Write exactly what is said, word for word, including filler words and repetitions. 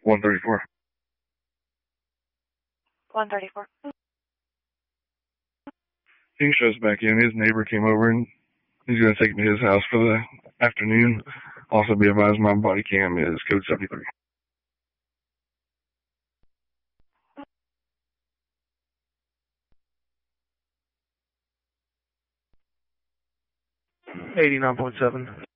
one thirty-four. one thirty-four. He shows back in. His neighbor came over and he's going to take me to his house for the afternoon. Also be advised my body cam is code seventy-three. eighty-nine point seven.